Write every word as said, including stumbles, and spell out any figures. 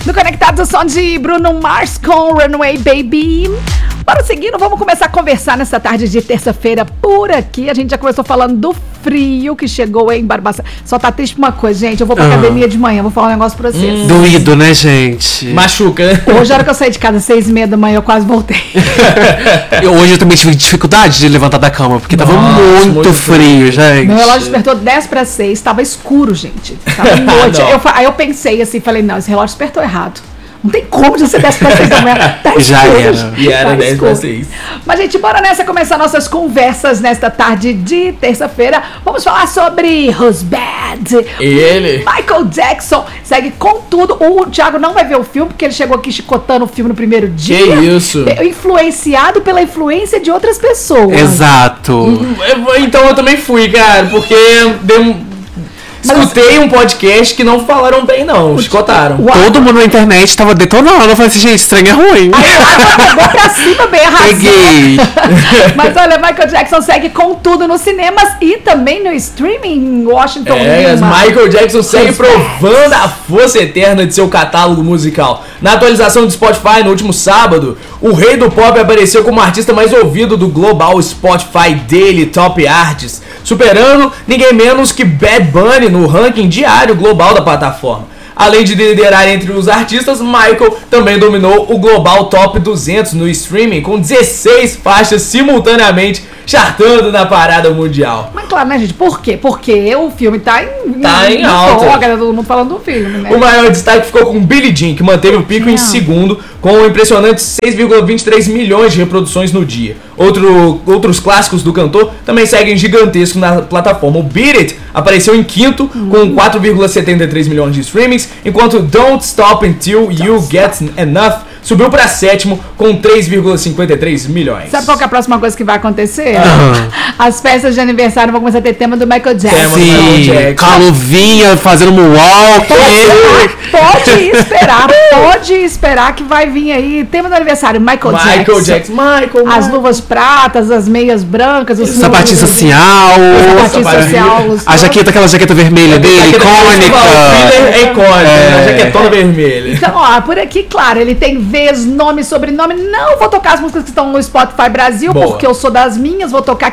No Conectados, o som de Bruno Mars com Runaway Baby. Bora seguindo, vamos começar a conversar nessa tarde de terça-feira por aqui. A gente já começou falando do frio que chegou em Barbacena. Só tá triste uma coisa, gente. Eu vou pra ah. academia de manhã, vou falar um negócio pra vocês. Hum. Doído, né, gente? Machuca, né? Hoje, a hora que eu saí de casa, seis e meia da manhã, eu quase voltei. eu, hoje eu também tive dificuldade de levantar da cama, porque Nossa, tava muito, muito frio, frio, gente. Meu relógio despertou dez para seis, tava escuro, gente. Tava noite. aí, eu, aí eu pensei assim, falei, não, esse relógio despertou errado. Não tem como de ser dez para seis da manhã. Tá Já escuro, era. E era tá dez para seis. Mas, gente, bora nessa começar nossas conversas nesta tarde de terça-feira. Vamos falar sobre Who's Bad. Ele. Michael Jackson segue com tudo. O Thiago não vai ver o filme, porque ele chegou aqui chicotando o filme no primeiro dia. Que isso? Influenciado pela influência de outras pessoas. Exato. Então eu também fui, cara, porque deu um... Escutei um podcast que não falaram bem, não. Chicotaram. Uau. Todo mundo na internet tava detonando. Eu falei assim, gente, estranho é ruim. Aí pegou pra cima bem arrasado. Peguei. Mas olha, Michael Jackson segue com tudo nos cinemas e também no streaming. Washington É, Lima. Michael Jackson segue provando a força eterna de seu catálogo musical. Na atualização do Spotify, no último sábado, o rei do pop apareceu como o artista mais ouvido do global Spotify Daily Top Artists, superando ninguém menos que Bad Bunny no ranking diário global da plataforma. Além de liderar entre os artistas, Michael também dominou o Global Top duzentos no streaming com dezesseis faixas simultaneamente chartando na parada mundial. Mas claro, né, gente? Por quê? Porque o filme tá em, tá em, em alta. Foga, todo mundo falando do filme, né? O maior destaque ficou com Billie Jean, que manteve o pico em segundo, com um impressionante seis vírgula vinte e três milhões de reproduções no dia. Outro, outros clássicos do cantor também seguem gigantesco na plataforma. O Beat It apareceu em quinto, uhum. com quatro vírgula setenta e três milhões de streamings, enquanto Don't Stop Until You Get Enough subiu para sétimo com três vírgula cinquenta e três milhões. Sabe qual que é a próxima coisa que vai acontecer? Uhum. As festas de aniversário vão começar a ter tema do Michael Jackson. Sim, com a luvinha fazendo moonwalk. Pode esperar, pode esperar que vai vir aí tema do aniversário Michael, Michael Jackson. Jackson. Michael, As Michael. luvas pratas, as meias brancas, os sapatinho social. Sapatinho social. A jaqueta, aquela jaqueta vermelha dele, icônica. É icônica, é. A jaquetona vermelha. Então, ó, por aqui, claro, ele tem vez, nome, sobrenome. Não vou tocar as músicas que estão no Spotify Brasil, Boa. porque eu sou das minhas. Vou tocar